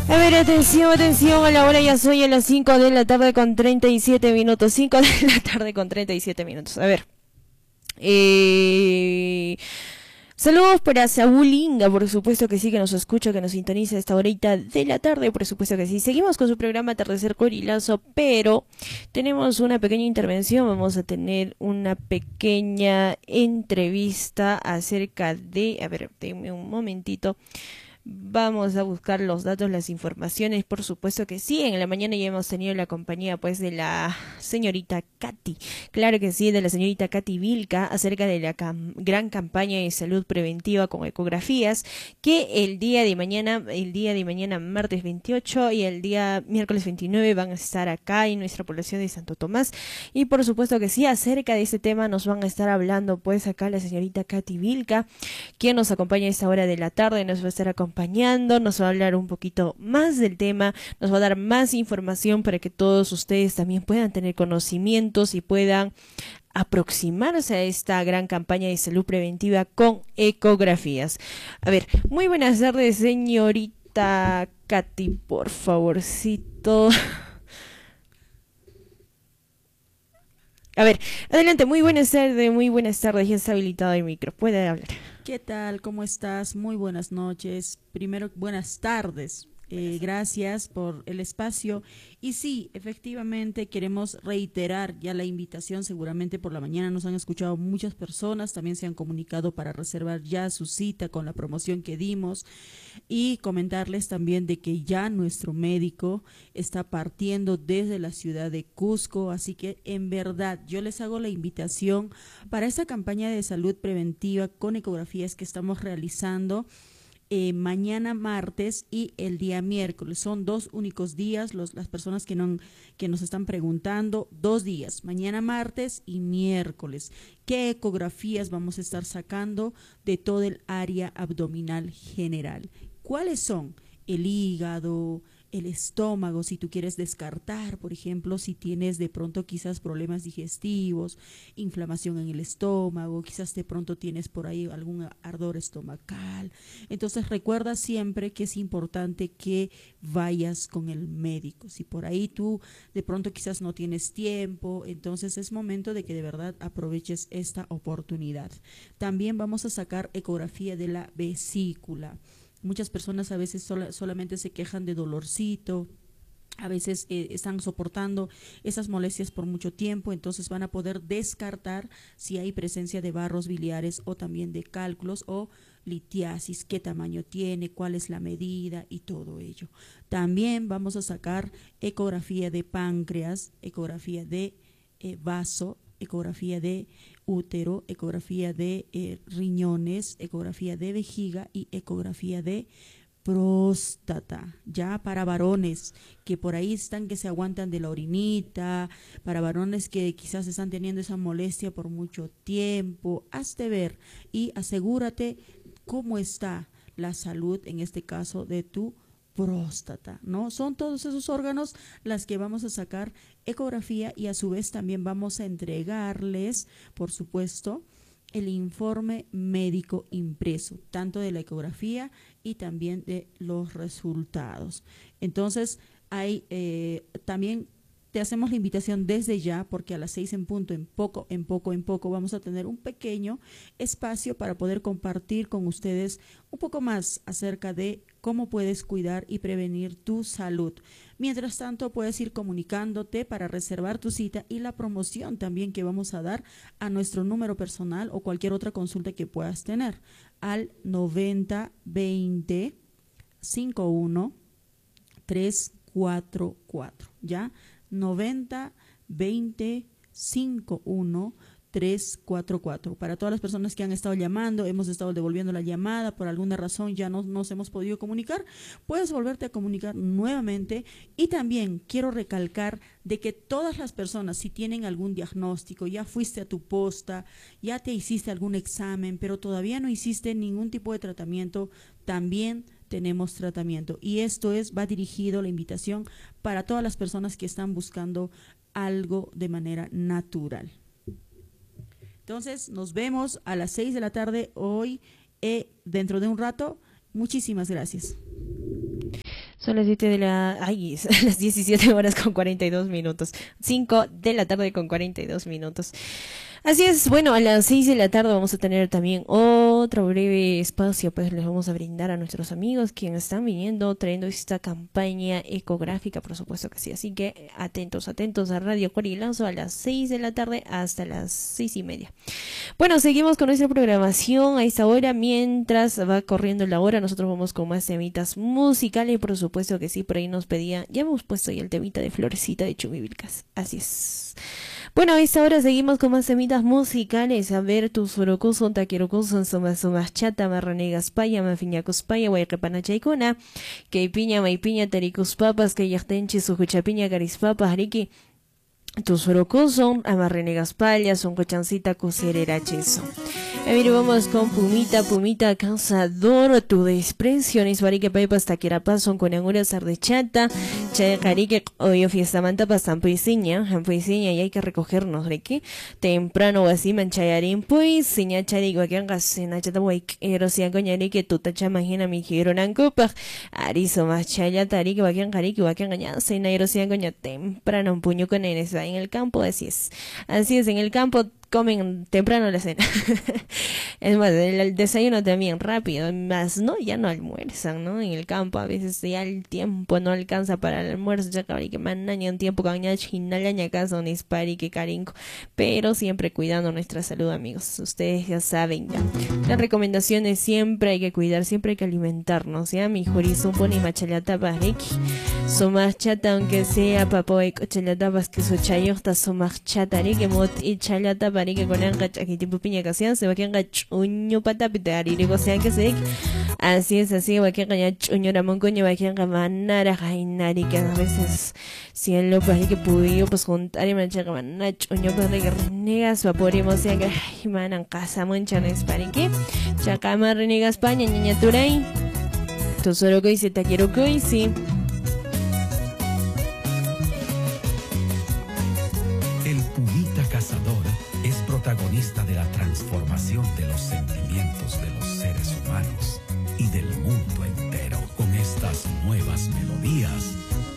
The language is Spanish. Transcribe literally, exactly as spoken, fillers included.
A ver, atención, atención, a la hora ya soy a las cinco de la tarde con treinta y siete minutos, cinco de la tarde con treinta y siete minutos, a ver, eh... saludos para Saúl Inga, por supuesto que sí, que nos escucha, que nos sintoniza a esta horita de la tarde, por supuesto que sí. Seguimos con su programa Atardecer Corilazo, pero tenemos una pequeña intervención, vamos a tener una pequeña entrevista acerca de, a ver, denme un momentito. Vamos a buscar los datos, las informaciones, por supuesto que sí. En la mañana ya hemos tenido la compañía pues de la señorita Katy, claro que sí, de la señorita Katy Vilca, acerca de la cam gran campaña de salud preventiva con ecografías, que el día de mañana, el día de mañana martes veintiocho y el día miércoles veintinueve van a estar acá en nuestra población de Santo Tomás. Y por supuesto que sí, acerca de este tema nos van a estar hablando pues acá la señorita Katy Vilca, quien nos acompaña a esta hora de la tarde, nos va a estar acompañando acompañando, nos va a hablar un poquito más del tema, nos va a dar más información para que todos ustedes también puedan tener conocimientos y puedan aproximarse a esta gran campaña de salud preventiva con ecografías. A ver, muy buenas tardes, señorita Katy, por favorcito. A ver, adelante, muy buenas tardes, muy buenas tardes, ya está habilitado el micro, puede hablar. ¿Qué tal? ¿Cómo estás? Muy buenas noches. Primero, buenas tardes. Eh, gracias por el espacio. Y sí, efectivamente queremos reiterar ya la invitación. Seguramente por la mañana nos han escuchado muchas personas, también se han comunicado para reservar ya su cita con la promoción que dimos, y comentarles también de que ya nuestro médico está partiendo desde la ciudad de Cusco, así que en verdad yo les hago la invitación para esta campaña de salud preventiva con ecografías que estamos realizando Eh, mañana martes y el día miércoles. Son dos únicos días, los, las personas que, no, que nos están preguntando, dos días, mañana martes y miércoles. ¿Qué ecografías vamos a estar sacando de todo el área abdominal general? ¿Cuáles son? El hígado, el estómago, si tú quieres descartar, por ejemplo, si tienes de pronto quizás problemas digestivos, inflamación en el estómago, quizás de pronto tienes por ahí algún ardor estomacal. Entonces recuerda siempre que es importante que vayas con el médico. Si por ahí tú de pronto quizás no tienes tiempo, entonces es momento de que de verdad aproveches esta oportunidad. También vamos a sacar ecografía de la vesícula. Muchas personas a veces sola, solamente se quejan de dolorcito, a veces eh, están soportando esas molestias por mucho tiempo, entonces van a poder descartar si hay presencia de barros biliares o también de cálculos o litiasis, qué tamaño tiene, cuál es la medida y todo ello. También vamos a sacar ecografía de páncreas, ecografía de eh, vaso, ecografía de útero, ecografía de eh, riñones, ecografía de vejiga y ecografía de próstata, ya para varones que por ahí están que se aguantan de la orinita, para varones que quizás están teniendo esa molestia por mucho tiempo. Hazte ver y asegúrate cómo está la salud, en este caso de tu próstata, ¿no? Son todos esos órganos las que vamos a sacar ecografía, y a su vez también vamos a entregarles, por supuesto, el informe médico impreso, tanto de la ecografía y también de los resultados. Entonces, hay eh, también te hacemos la invitación desde ya, porque a las seis en punto, en poco, en poco, en poco, vamos a tener un pequeño espacio para poder compartir con ustedes un poco más acerca de cómo puedes cuidar y prevenir tu salud. Mientras tanto, puedes ir comunicándote para reservar tu cita y la promoción también que vamos a dar a nuestro número personal o cualquier otra consulta que puedas tener al noventa veinte cincuenta y uno trescientos cuarenta y cuatro, ¿ya? noventa veinte cincuenta y uno trescientos cuarenta y cuatro. Para todas las personas que han estado llamando, hemos estado devolviendo la llamada, por alguna razón ya no nos hemos podido comunicar, puedes volverte a comunicar nuevamente. Y también quiero recalcar de que todas las personas, si tienen algún diagnóstico, ya fuiste a tu posta, ya te hiciste algún examen, pero todavía no hiciste ningún tipo de tratamiento, también tenemos tratamiento, y esto es, va dirigido la invitación para todas las personas que están buscando algo de manera natural. Entonces, nos vemos a las seis de la tarde hoy, eh, dentro de un rato. Muchísimas gracias. Son las siete de la... Ay, las diecisiete horas con cuarenta y dos minutos. cinco de la tarde con cuarenta y dos minutos. Así es, bueno, a las seis de la tarde vamos a tener también otro breve espacio, pues les vamos a brindar a nuestros amigos quienes están viniendo, trayendo esta campaña ecográfica, por supuesto que sí. Así que atentos, atentos a Radio Corilazo a las seis de la tarde hasta las seis y media. Bueno, seguimos con nuestra programación a esta hora, mientras va corriendo la hora, nosotros vamos con más temitas musicales, por supuesto que sí, por ahí nos pedía, ya hemos puesto ahí el temita de Florecita de Chumivilcas, así es. Bueno, a esta hora seguimos con más temitas musicales. A ver, tus sorocoson, taquirocoson, somas somas chata, marranegas paya, mafiñacos paya, guaycapanachaicona, que piña, maipiña, taricus papas, que yachtenchi, sujuchapiña, carispapas, ariqui, tus sorocoson, amarrenegas paya, son cochancita, cocerera, cheso. A ver, vamos con Pumita, Pumita, Cansador, tu desprecio, Nisbarique, Pepas, Taquirapaz, son con angura, sardechata, Chay, Carique, hoy fiesta manta, pasan poisiña, en poisiña, y hay que recogernos, ¿de qué? Temprano, o así, manchayarín, pues, siña, chari, guaquian, gasena, chata, guayc, erosian, coñarique, tuta, chamagina, mi gironan, copa, arizo, más chaya, tarique, guaquian, carique, guaquian, gañan, sena, erosian, coña, temprano, un puño con enes, en el campo, así es, así es, en el campo, comen temprano la cena. Es más, el, el desayuno también rápido, más no, ya no almuerzan, ¿no? En el campo a veces ya el tiempo no alcanza para el almuerzo, ya cabrí que manaña un tiempo caña chinalaña casa un dispari que carinco, pero siempre cuidando nuestra salud, amigos. Ustedes ya saben ya. Las recomendaciones siempre hay que cuidar, siempre hay que alimentarnos, ¿ya? Mi jurizum pone machalata bareki. Somar chata aunque sea papoe cochalatabas que su chayota somar chata que mot y chalata para que con anga tipo piña casian se va que anga chuño pata pitari digo sean que se así es así va que anga chuño ramón coño va que anga manara jainari que a veces si el lo pues que pudió pues juntar y mancha que manara chuño pues que renegas vaporemos sean que ay manan casa monchanes para que chacama renega España ñaña turay tu solo que dice te quiero que sí. Protagonista de la transformación de los sentimientos de los seres humanos y del mundo entero. Con estas nuevas melodías,